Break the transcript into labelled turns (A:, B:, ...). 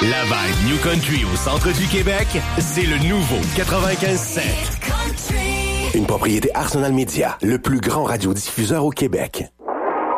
A: La vague New Country au centre du Québec, c'est le nouveau 95.7. Une propriété Arsenal Media, le plus grand radiodiffuseur au Québec.